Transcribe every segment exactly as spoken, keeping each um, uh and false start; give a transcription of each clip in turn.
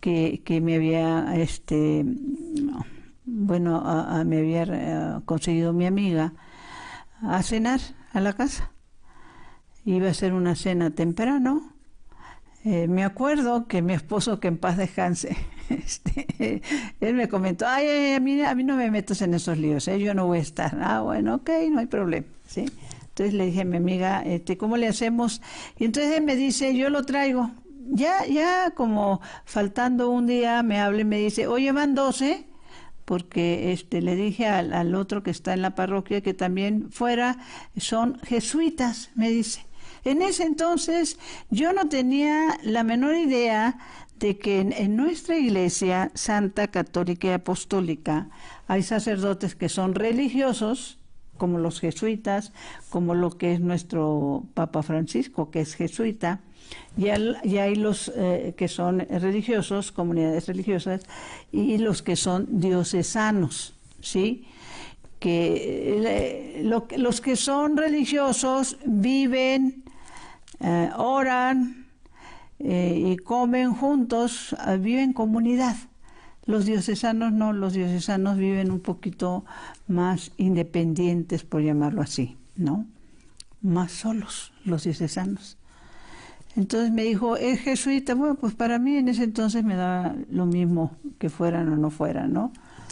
que, que me había, este, bueno, a, a, me había a, conseguido mi amiga a cenar a la casa. Iba a ser una cena temprano. Eh, me acuerdo que mi esposo, que en paz descanse, este, él me comentó, ay, ay, a mí, a mí no me metas en esos líos, ¿eh? Yo no voy a estar. Ah, bueno, ok, no hay problema, ¿sí? Entonces le dije a mi amiga, este, ¿cómo le hacemos? Y entonces él me dice, yo lo traigo. Ya, ya como faltando un día me habla y me dice, oye, van doce, porque este, le dije al, al otro que está en la parroquia que también fuera, son jesuitas, me dice. En ese entonces yo no tenía la menor idea de que en, en nuestra iglesia santa, católica y apostólica hay sacerdotes que son religiosos, como los jesuitas, como lo que es nuestro Papa Francisco, que es jesuita, y, al, y hay los eh, que son religiosos, comunidades religiosas, y los que son diocesanos, ¿sí? Que eh, lo, los que son religiosos viven, eh, oran eh, y comen juntos, eh, viven en comunidad. Los diocesanos no, los diocesanos viven un poquito más independientes, por llamarlo así, ¿no? Más solos, los diocesanos. Entonces me dijo, ¿es jesuita? Bueno, pues para mí en ese entonces me da lo mismo que fueran o no fueran, ¿no?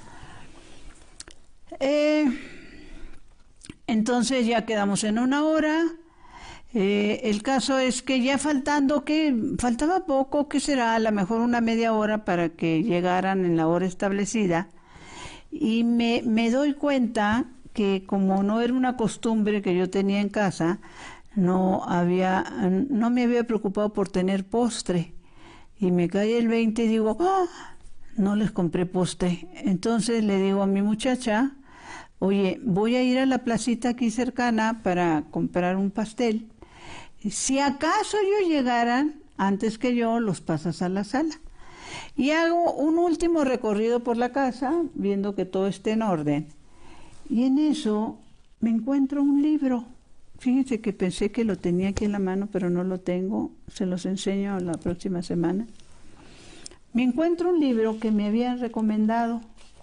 Eh, entonces ya quedamos en una hora. Eh, el caso es que ya faltando, que faltaba poco, que será a lo mejor una media hora para que llegaran en la hora establecida, y me, me doy cuenta que como no era una costumbre que yo tenía en casa, no había, no me había preocupado por tener postre, y me cae el veinte y digo, oh, no les compré postre. Entonces le digo a mi muchacha, oye, voy a ir a la placita aquí cercana para comprar un pastel. Si acaso ellos llegaran antes que yo, los pasas a la sala. Y hago un último recorrido por la casa, viendo que todo esté en orden. Y en eso me encuentro un libro. Fíjense que pensé que lo tenía aquí en la mano, pero no lo tengo. Se los enseño la próxima semana. Me encuentro un libro que me habían recomendado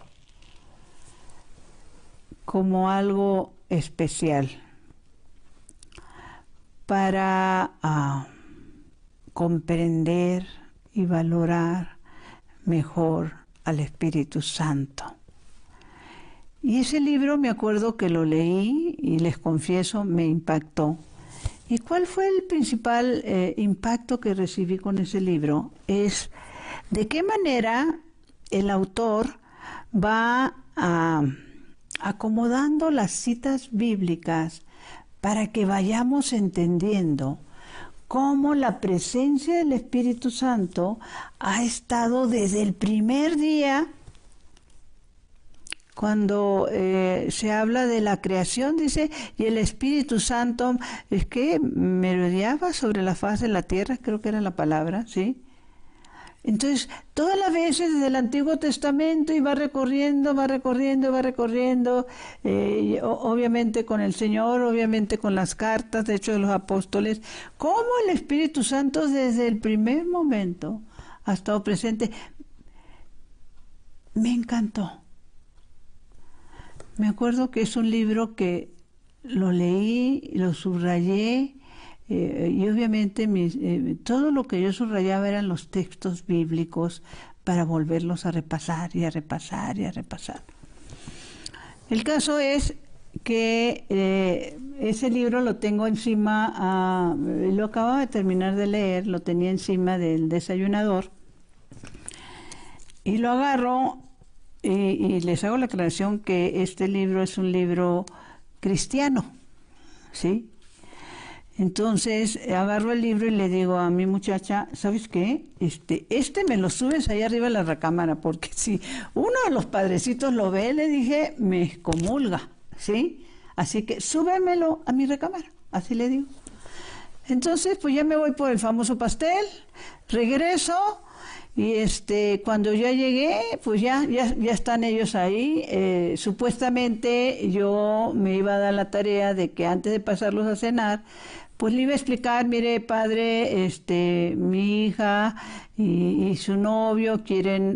como algo especial para uh, comprender y valorar mejor al Espíritu Santo. Y ese libro me acuerdo que lo leí y les confieso, me impactó. ¿Y cuál fue el principal eh, impacto que recibí con ese libro? Es de qué manera el autor va a, acomodando las citas bíblicas para que vayamos entendiendo cómo la presencia del Espíritu Santo ha estado desde el primer día, cuando eh, se habla de la creación, dice, y el Espíritu Santo es que merodeaba sobre la faz de la tierra, creo que era la palabra, ¿sí? Entonces, todas las veces desde el Antiguo Testamento y va recorriendo, va recorriendo, va recorriendo, eh, obviamente con el Señor, obviamente con las cartas, de hecho de los apóstoles, cómo el Espíritu Santo desde el primer momento ha estado presente. Me encantó. Me acuerdo que es un libro que lo leí, lo subrayé, Eh, y obviamente mis, eh, todo lo que yo subrayaba eran los textos bíblicos para volverlos a repasar y a repasar y a repasar. El caso es que eh, ese libro lo tengo encima, ah, lo acababa de terminar de leer, lo tenía encima del desayunador y lo agarro y, y les hago la aclaración que este libro es un libro cristiano, ¿sí? Entonces agarro el libro y le digo a mi muchacha, ¿sabes qué? Este, este me lo subes ahí arriba de la recámara, porque si uno de los padrecitos lo ve, le dije, me excomulga, ¿sí? Así que súbemelo a mi recámara, así le digo. Entonces, pues ya me voy por el famoso pastel, regreso, y este, cuando ya llegué, pues ya, ya, ya están ellos ahí. Eh, supuestamente yo me iba a dar la tarea de que antes de pasarlos a cenar, Pues le iba a explicar, mire, padre, este, mi hija y, y su novio quieren